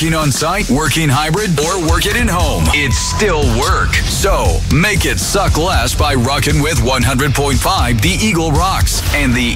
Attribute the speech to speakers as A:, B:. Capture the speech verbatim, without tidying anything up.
A: Working on site, working hybrid, or working at home, it's still work. So make it suck less by rocking with one hundred point five The Eagle Rocks and the